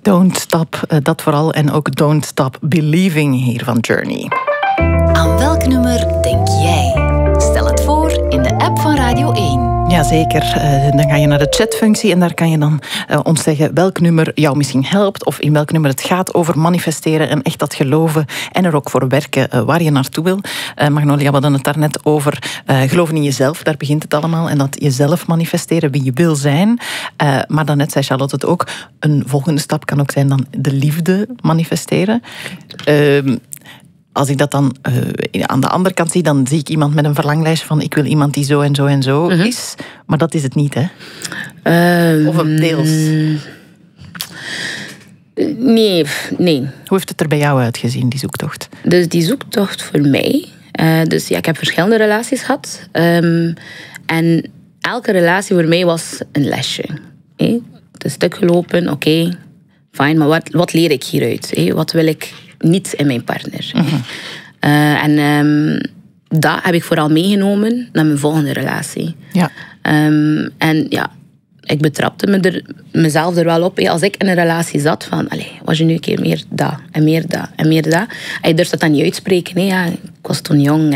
Don't stop, dat vooral. En ook Don't Stop Believing hier van Journey. Aan welk nummer denk jij? Stel het voor in de app van Radio 1. Jazeker, dan ga je naar de chatfunctie en daar kan je dan ons zeggen welk nummer jou misschien helpt of in welk nummer het gaat over manifesteren en echt dat geloven en er ook voor werken waar je naartoe wil. Magnolia, we hadden het daarnet over geloven in jezelf, daar begint het allemaal en dat jezelf manifesteren, wie je wil zijn. Maar daarnet zei Charlotte het ook, een volgende stap kan ook zijn dan de liefde manifesteren. Als ik dat dan aan de andere kant zie, dan zie ik iemand met een verlanglijstje van ik wil iemand die zo en zo en zo is. Maar dat is het niet, hè? Of deels? Nee. Hoe heeft het er bij jou uitgezien, die zoektocht? Dus die zoektocht voor mij... dus ja, ik heb verschillende relaties gehad. En elke relatie voor mij was een lesje. Het is stuk gelopen, oké, fijn. Maar wat leer ik hieruit? Wat wil ik niet in mijn partner? En dat heb ik vooral meegenomen naar mijn volgende relatie. Ja. En ja, ik betrapte mezelf er wel op. Als ik in een relatie zat van, was je nu een keer meer dat en meer dat en meer dat. En je durft dat dan niet uitspreken. Ja, ik was toen jong.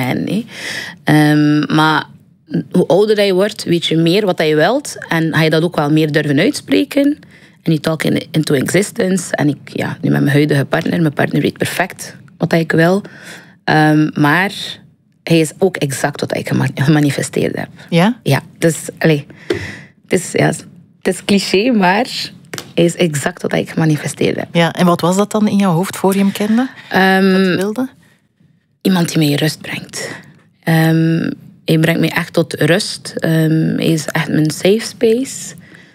Maar hoe ouder je wordt, weet je meer wat je wilt. En ga je dat ook wel meer durven uitspreken. En you talk into existence. En nu met mijn huidige partner. Mijn partner weet perfect wat ik wil. Maar hij is ook exact wat ik gemanifesteerd heb. Ja? Ja, dus, het is cliché, maar hij is exact wat ik gemanifesteerd heb. Ja, en wat was dat dan in jouw hoofd voor je hem kende? Wat je wilde? Iemand die mij rust brengt. Hij brengt mij echt tot rust. Hij is echt mijn safe space.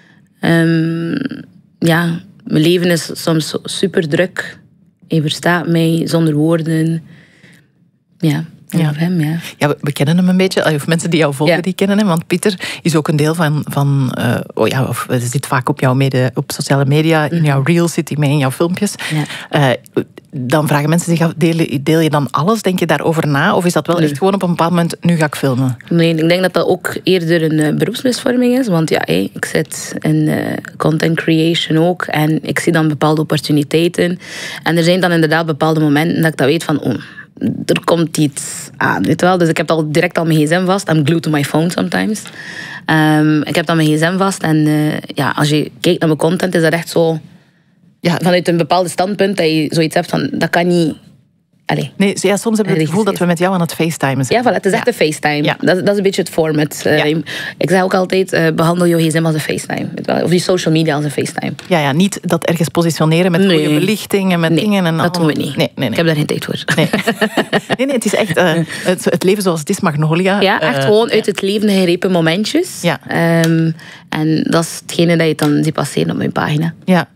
Mijn leven is soms super druk. Hij verstaat mij zonder woorden. Ja. Ja, we kennen hem een beetje. Of mensen die jou volgen, die kennen hem. Want Pieter is ook een deel van of zit vaak op sociale media. In jouw reels zit hij mee, in jouw filmpjes. Ja. Dan vragen mensen zich af, deel je dan alles? Denk je daarover na? Of is dat wel echt gewoon op een bepaald moment, nu ga ik filmen? Nee, ik denk dat dat ook eerder een beroepsmisvorming is. Want ik zit in content creation ook. En ik zie dan bepaalde opportuniteiten. En er zijn dan inderdaad bepaalde momenten dat ik dat weet van... er komt iets aan, weet je wel. Dus ik heb al direct al mijn gsm vast. I'm glued to my phone sometimes. Ik heb dan mijn gsm vast. En als je kijkt naar mijn content, is dat echt zo... Ja, vanuit een bepaald standpunt dat je zoiets hebt van... Dat kan niet... Nee, soms hebben we het gevoel dat we met jou aan het facetimen zijn. Ja, voilà, het is echt een facetime. Ja. Dat is een beetje het format. Ik zeg ook altijd, behandel je gsm als een facetime. Of je social media als een facetime. Ja, niet dat ergens positioneren met goede belichting en met dingen. En dat doen we niet. Nee. Ik heb daar geen tijd voor. Nee, het is echt het leven zoals het is, Magnolia. Ja, echt gewoon uit het leven gegrepen momentjes. Ja. En dat is hetgene dat je dan ziet passeren op mijn pagina. Ja.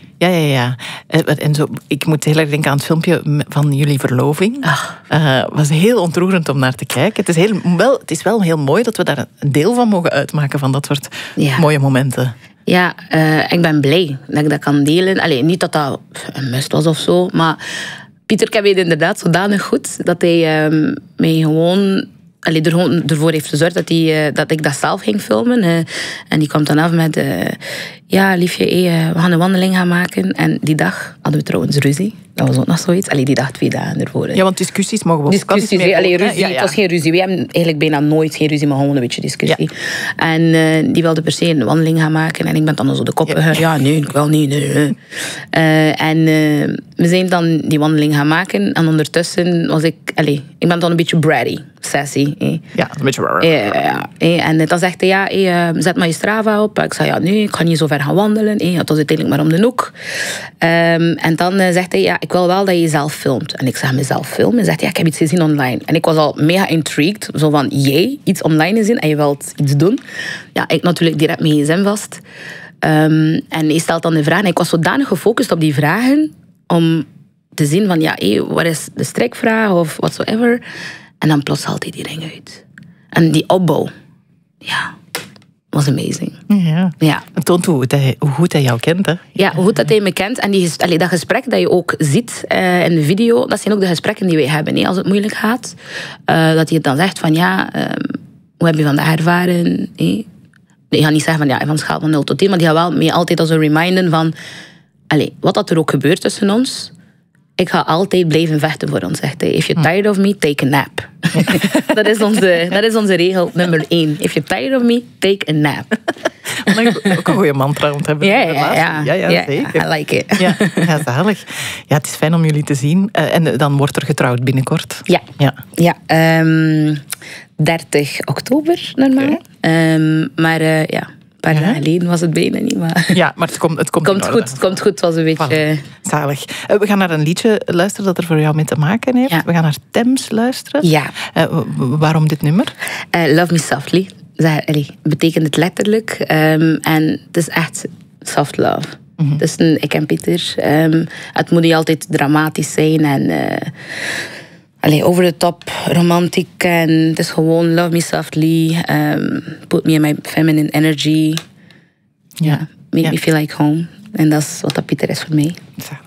En zo, ik moet heel erg denken aan het filmpje van jullie verloving. Het was heel ontroerend om naar te kijken. Het is wel heel mooi dat we daar een deel van mogen uitmaken van dat soort mooie momenten. Ja, ik ben blij dat ik dat kan delen. Niet dat dat een must was of zo, maar Pieter kent mij inderdaad zodanig goed dat hij mij gewoon... ervoor heeft gezorgd dat ik dat zelf ging filmen. En die kwam dan af met... liefje, we gaan een wandeling gaan maken. En die dag hadden we trouwens ruzie. Dat was ook nog zoiets. Die dag 2 dagen ervoor. Ja, want discussies mogen we ook discussies, ruzie. Het was geen ruzie. We hebben eigenlijk bijna nooit geen ruzie, maar gewoon een beetje discussie. Ja. En die wilde per se een wandeling gaan maken. En ik ben dan zo de kop gegaan. Ja, nee, ik wil niet. Nee. En we zijn dan die wandeling gaan maken. En ondertussen was ik... ik ben dan een beetje bratty. Sassy. Ja, een beetje... En dan zegt hij, zet maar je Strava op. Ik zei, nee, ik ga niet zo ver gaan wandelen. Het was uiteindelijk maar om de hoek. En dan zegt hij, ik wil wel dat je jezelf filmt. En ik zeg, mezelf filmen? Hij zegt, ik heb iets gezien online. En ik was al mega intrigued. Zo van, jij iets online gezien en je wilt iets doen. Ja, ik natuurlijk direct mijn gsm vast. En hij stelt dan de vraag. En ik was zodanig gefocust op die vragen om te zien van, wat is de strikvraag of whatsoever. En dan plots haalt hij die ring uit. En die opbouw, was amazing. Ja. Het toont hoe goed hij jou kent, hè? Ja, hoe goed dat hij me kent. En dat gesprek dat je ook ziet in de video, dat zijn ook de gesprekken die wij hebben. Als het moeilijk gaat. Dat hij dan zegt van, hoe heb je vandaag ervaren? Je gaat niet zeggen van, van schaal van 0 tot 10, maar die gaat wel mee altijd als een reminder van... wat dat er ook gebeurt tussen ons, ik ga altijd blijven vechten voor ons, zegt hij. If you're tired of me, take a nap. dat is onze regel nummer 1. If you're tired of me, take a nap. Ook een goede mantra om te hebben. Ja, zeker. I like it. Ja, zalig. Ja, het is fijn om jullie te zien. En dan wordt er getrouwd binnenkort. Ja. 30 oktober normaal. Okay. Maar een paar dagen geleden was het bijna niet. Maar ja, maar het komt goed. Het komt goed, het was een beetje... Zalig. We gaan naar een liedje luisteren dat er voor jou mee te maken heeft. Ja. We gaan naar Thames luisteren. Ja. Waarom dit nummer? Love Me Softly. Betekent het letterlijk. En het is echt soft love. Mm-hmm. Het is ik en Pieter. Het moet niet altijd dramatisch zijn en... over the top, romantiek. En het is gewoon love me softly. Put me in my feminine energy. Make me feel like home. En dat is wat dat Pieter is voor mij. Zalig.